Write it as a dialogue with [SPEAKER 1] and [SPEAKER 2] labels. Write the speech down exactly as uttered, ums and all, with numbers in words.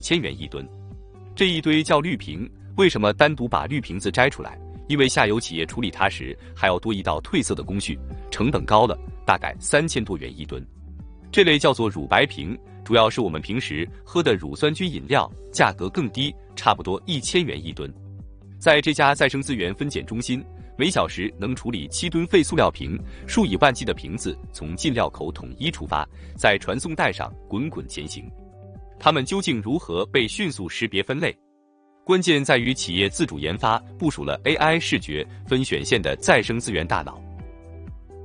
[SPEAKER 1] 千元一吨。这一堆叫绿瓶，为什么单独把绿瓶子摘出来？因为下游企业处理它时还要多一道褪色的工序，成本高了，大概三千多元一吨。这类叫做乳白瓶，主要是我们平时喝的乳酸菌饮料，价格更低，差不多一千元一吨。在这家再生资源分拣中心，每小时能处理七吨废塑料瓶，数以万计的瓶子从进料口统一出发，在传送带上滚滚前行。它们究竟如何被迅速识别分类？关键在于企业自主研发，部署了 A I 视觉分选线的再生资源大脑。